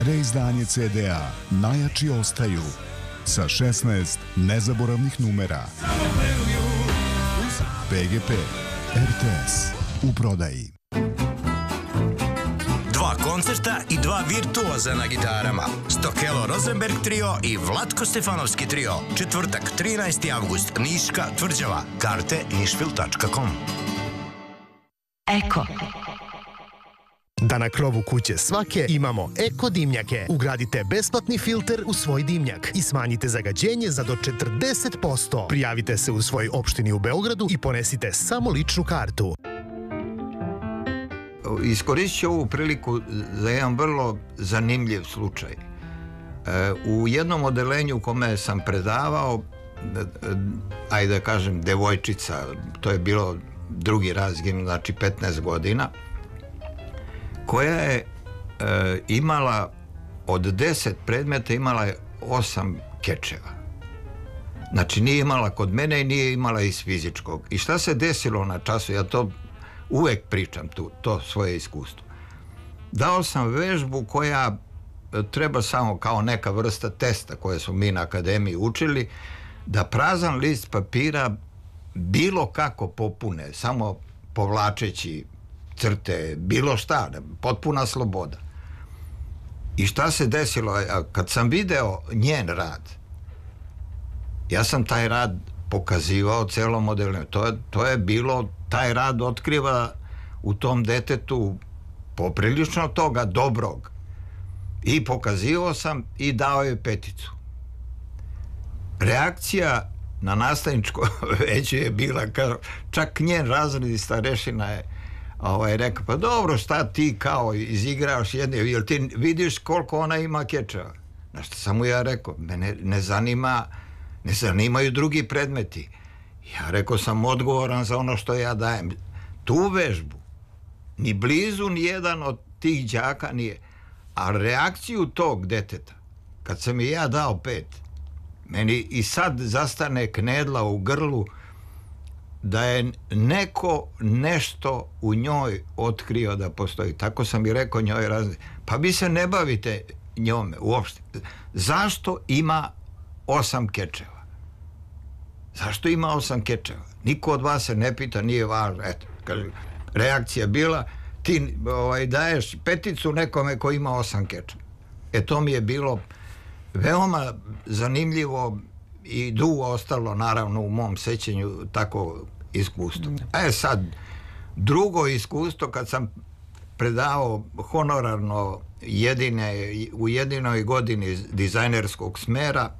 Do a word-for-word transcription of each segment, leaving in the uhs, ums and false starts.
Reizdanje ce de a Najjači ostaju sa šesnaest nezaboravnih numera. pe ge pe, er te es u prodaji. Dva koncerta i dva virtuoza na gitarama. Stokelo Rosenberg trio i Vlatko Stefanovski trio. Četvrtak, trinaesti avgust, Niška tvrđava. Karte nišfil tačka com. Eko. Da na krovu kuće svake imamo eko dimnjake. Ugradite besplatni filter u svoj dimnjak i smanjite zagađenje za do četrdeset posto. Prijavite se u svojoj opštini u Beogradu i ponesite samo ličnu kartu. Iskoristit ću ovu priliku za jedan vrlo zanimljiv slučaj. U jednom odelenju u kome sam predavao, ajde da kažem devojčica, to je bilo drugi razgim, znači petnaest godina, koja je e, imala od deset predmeta imala je osam kečeva. Znači nije imala kod mene i nije imala iz fizičkog. I šta se desilo na času? Ja to uvek pričam tu, to svoje iskustvo. Dao sam vežbu koja treba samo kao neka vrsta testa koje smo mi na akademiji učili, da prazan list papira bilo kako popune, samo povlačeći crte, bilo šta, potpuna sloboda. I šta se desilo? Kad sam video njen rad, ja sam taj rad pokazivao celom modelu. To je, to je bilo, taj rad otkriva u tom detetu poprilično toga dobrog. I pokazivao sam i dao je peticu. Reakcija na nastavničko veće je bila, čak njen razredni starešina je ovaj, rekao, pa dobro, šta ti kao izigraš jedne, jel ti vidiš koliko ona ima kečeva? Na što sam mu ja rekao, mene ne zanima, ne zanimaju drugi predmeti. Ja rekao sam odgovoran za ono što ja dajem. Tu vežbu, ni blizu ni jedan od tih đaka nije. A reakciju tog deteta, kad sam i ja dao pet, meni i sad zastane knedla u grlu da je neko nešto u njoj otkrio da postoji. Tako sam i rekao njoj razne. Pa vi se ne bavite njome uopšte. Zašto ima osam kečeva? Zašto ima osam kečeva? Niko od vas se ne pita, nije važno. Eto, kaže, reakcija bila, ti ovaj, daješ peticu nekome ko ima osam kečeva. E to mi je bilo veoma zanimljivo i dugo ostalo naravno u mom sećanju tako iskustvo. E sad, drugo iskustvo kad sam predavao honorarno jedine, u jedinoj godini dizajnerskog smera,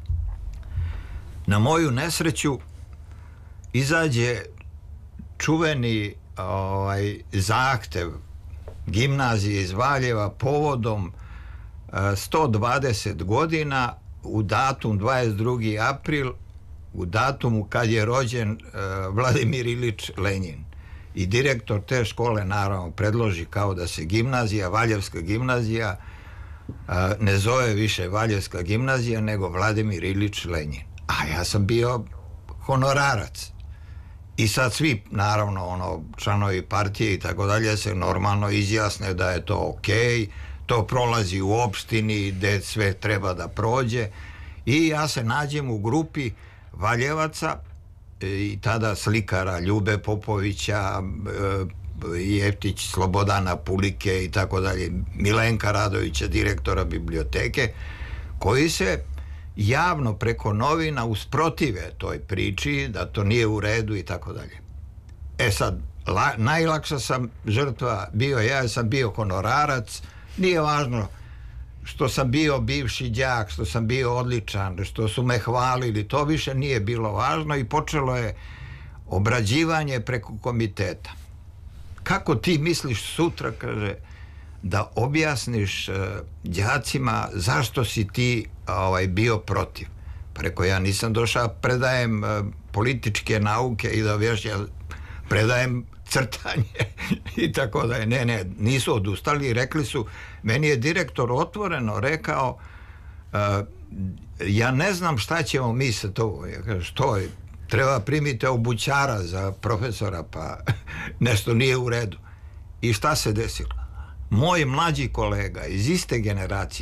na moju nesreću izađe čuveni ovaj, zahtev gimnazije iz Valjeva povodom sto dvadeset godina u datum dvadeset drugi april, u datumu kad je rođen uh, Vladimir Ilić Lenjin. I direktor te škole naravno predloži kao da se gimnazija, Valjevska gimnazija, uh, ne zove više Valjevska gimnazija, nego Vladimir Ilić Lenjin. A ja sam bio honorarac. I sad svi, naravno, ono, članovi partije i tako dalje se normalno izjasne da je to okej, to prolazi u opštini gde sve treba da prođe i ja se nađem u grupi Valjevaca i tada slikara Ljube Popovića, Jeftić Slobodana Pulike i tako dalje, Milenka Radovića, direktora biblioteke, koji se javno preko novina usprotive toj priči da to nije u redu i tako dalje. E sad, la, najlakša sam žrtva bio ja, ja sam bio honorarac, nije važno što sam bio bivši đak, što sam bio odličan, što su me hvalili, to više nije bilo važno i počelo je obrađivanje preko komiteta. Kako ti misliš sutra, kaže, da objasniš uh, đacima zašto si ti ovaj, bio protiv? Preko ja nisam došao, predajem uh, političke nauke i da vješ, ja predajem crtanje i tako da je, ne, ne, nisu odustali i rekli su, meni je direktor otvoreno rekao, uh, ja ne znam šta ćemo mi sa to, ja kažem, što je, treba primiti obućara za profesora, pa nešto nije u redu. I šta se desilo? moj mlađi kolega iz iste generacije